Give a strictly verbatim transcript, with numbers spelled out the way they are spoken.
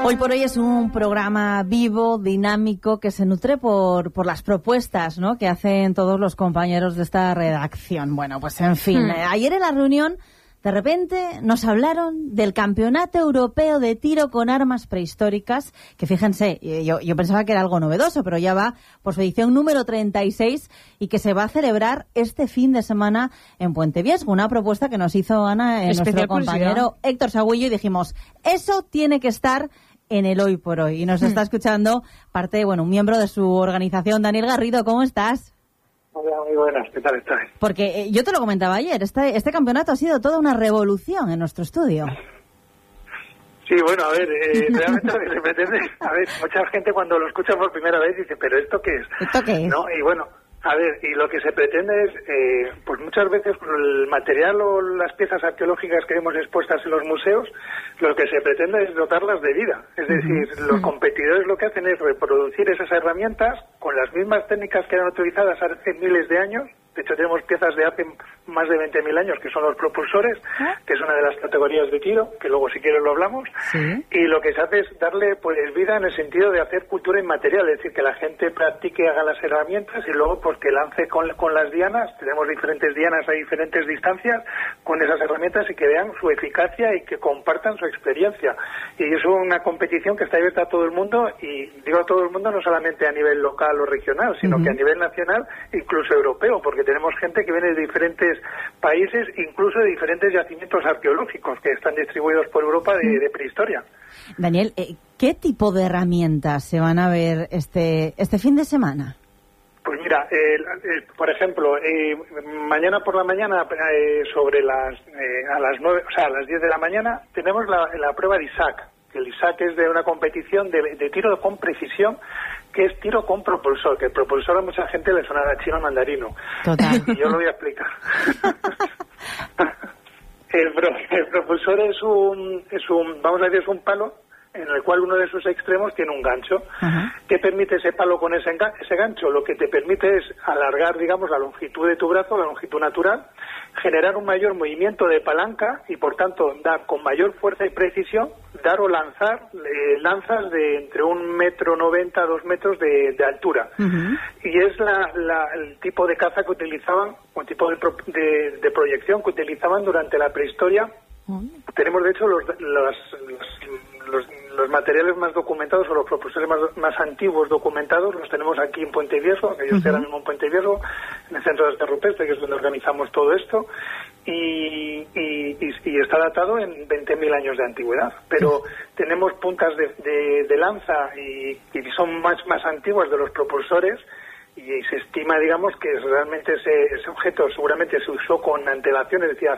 Hoy por hoy es un programa vivo, dinámico, que se nutre por, por las propuestas, ¿no?, que hacen todos los compañeros de esta redacción. Bueno, pues en fin, hmm. eh, ayer en la reunión, de repente nos hablaron del Campeonato Europeo de Tiro con Armas Prehistóricas, que fíjense, yo, yo pensaba que era algo novedoso, pero ya va por su edición número treinta y seis y que se va a celebrar este fin de semana en Puente Viesgo. Una propuesta que nos hizo Ana, eh, nuestro compañero Héctor Sagüillo, y dijimos, eso tiene que estar en el Hoy por Hoy. Y nos está escuchando parte, bueno, un miembro de su organización, Daniel Garrido. ¿Cómo estás? Hola, muy buenas. ¿Qué tal estás? Porque eh, yo te lo comentaba ayer, este, este campeonato ha sido toda una revolución en nuestro estudio. Sí, bueno, a ver, eh, realmente lo que se pretende, a ver, mucha gente cuando lo escucha por primera vez dice, ¿pero esto qué es? ¿Esto qué es? ¿No? Y bueno, a ver, y lo que se pretende es, eh, pues muchas veces con el material o las piezas arqueológicas que vemos expuestas en los museos, lo que se pretende es dotarlas de vida. Es decir, uh-huh. los competidores lo que hacen es reproducir esas herramientas con las mismas técnicas que eran utilizadas hace miles de años. De hecho, tenemos piezas de hace más de veinte mil años, que son los propulsores, ¿eh? que es una de las categorías de tiro, que luego si quieres lo hablamos. ¿Sí? Y lo que se hace es darle pues vida en el sentido de hacer cultura inmaterial, es decir, que la gente practique, haga las herramientas y luego pues que lance con, con las dianas. Tenemos diferentes dianas a diferentes distancias con esas herramientas y que vean su eficacia y que compartan su experiencia. Y es una competición que está abierta a todo el mundo, y digo a todo el mundo no solamente a nivel local o regional, sino uh-huh. que a nivel nacional, incluso europeo, porque tenemos gente que viene de diferentes países, incluso de diferentes yacimientos arqueológicos que están distribuidos por Europa de, de prehistoria. Daniel, ¿qué tipo de herramientas se van a ver este este fin de semana? Pues mira, eh, eh, por ejemplo, eh, mañana por la mañana, eh, sobre las eh, a las nueve, o sea, a las diez de la mañana, tenemos la, la prueba de I S A C. El I S A C es de una competición de, de tiro con precisión, que es tiro con propulsor, que el propulsor a mucha gente le sonará chino mandarino. Total. Y yo lo voy a explicar. el, pro, el propulsor es un, es un, vamos a decir, es un palo en el cual uno de sus extremos tiene un gancho. Uh-huh. ¿Qué permite ese palo con ese, ese gancho? Lo que te permite es alargar, digamos, la longitud de tu brazo, la longitud natural, generar un mayor movimiento de palanca y, por tanto, dar con mayor fuerza y precisión, dar o lanzar eh, lanzas de entre un metro noventa a dos metros de, de altura. Uh-huh. Y es la, la, el tipo de caza que utilizaban, o el tipo de, pro, de, de proyección que utilizaban durante la prehistoria. Uh-huh. Tenemos, de hecho, los, los, los, los, los materiales más documentados, o los propulsores más, más antiguos documentados, los tenemos aquí en Puente Viesgo, que yo estoy ahora mismo en Puente Viesgo, en el Centro de Arte Rupestre, que es donde organizamos todo esto, y, y, y, y está datado en veinte mil años de antigüedad. Pero tenemos puntas de, de, de lanza y, y son más, más antiguas de los propulsores, y se estima, digamos, que realmente ese, ese objeto seguramente se usó con antelación, es decir,